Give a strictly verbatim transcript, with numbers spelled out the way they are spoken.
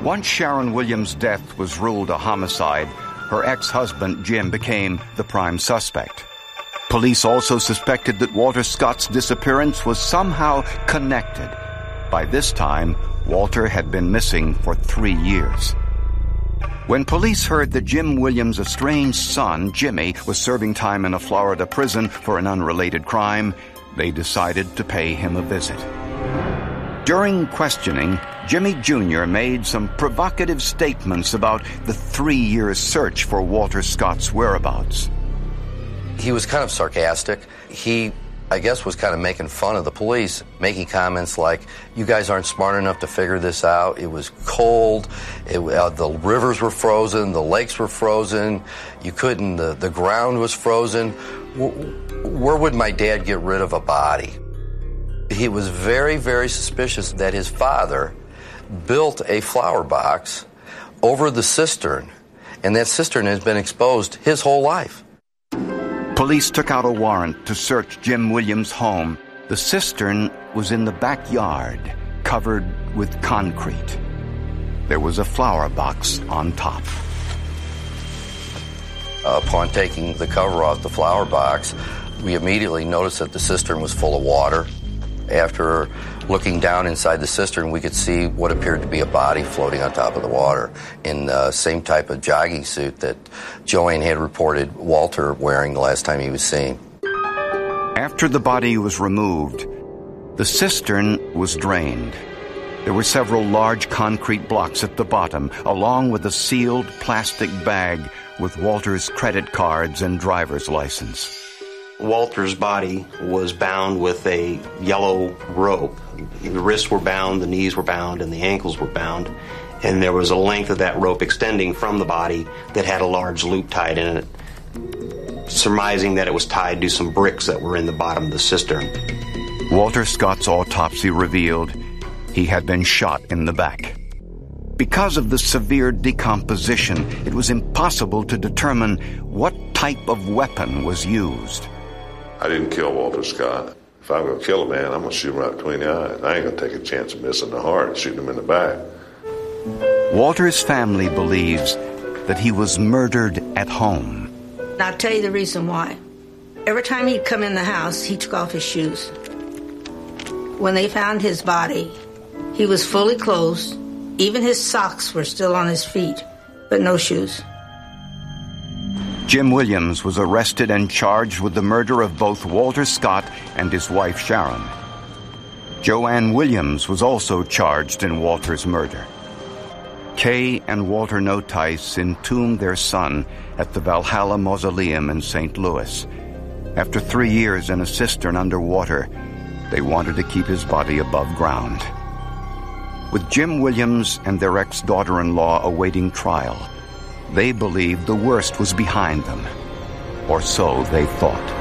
Once Sharon Williams' death was ruled a homicide, her ex-husband, Jim, became the prime suspect. Police also suspected that Walter Scott's disappearance was somehow connected. By this time, Walter had been missing for three years. When police heard that Jim Williams' estranged son, Jimmy, was serving time in a Florida prison for an unrelated crime, they decided to pay him a visit. During questioning, Jimmy Junior made some provocative statements about the three-year search for Walter Scott's whereabouts. He was kind of sarcastic. He, I guess, was kind of making fun of the police, making comments like, you guys aren't smart enough to figure this out. It was cold. It, uh, the rivers were frozen. The lakes were frozen. You couldn't, the, the ground was frozen. Where would my dad get rid of a body? He was very, very suspicious that his father built a flower box over the cistern, and that cistern has been exposed his whole life. Police took out a warrant to search Jim Williams' home. The cistern was in the backyard, covered with concrete. There was a flower box on top. Uh, upon taking the cover off the flower box, we immediately noticed that the cistern was full of water. After looking down inside the cistern, we could see what appeared to be a body floating on top of the water in the same type of jogging suit that Joanne had reported Walter wearing the last time he was seen. After the body was removed, the cistern was drained. There were several large concrete blocks at the bottom, along with a sealed plastic bag with Walter's credit cards and driver's license. Walter's body was bound with a yellow rope. The wrists were bound, the knees were bound, and the ankles were bound. And there was a length of that rope extending from the body that had a large loop tied in it, surmising that it was tied to some bricks that were in the bottom of the cistern. Walter Scott's autopsy revealed he had been shot in the back. Because of the severe decomposition, it was impossible to determine what type of weapon was used. I didn't kill Walter Scott. If I'm going to kill a man, I'm going to shoot him right between the eyes. I ain't going to take a chance of missing the heart and shooting him in the back. Walter's family believes that he was murdered at home. I'll tell you the reason why. Every time he'd come in the house, he took off his shoes. When they found his body, he was fully clothed. Even his socks were still on his feet, but no shoes. Jim Williams was arrested and charged with the murder of both Walter Scott and his wife Sharon. Joanne Williams was also charged in Walter's murder. Kay and Walter Notice entombed their son at the Valhalla Mausoleum in Saint Louis. After three years in a cistern underwater, they wanted to keep his body above ground. With Jim Williams and their ex-daughter-in-law awaiting trial, they believed the worst was behind them, or so they thought.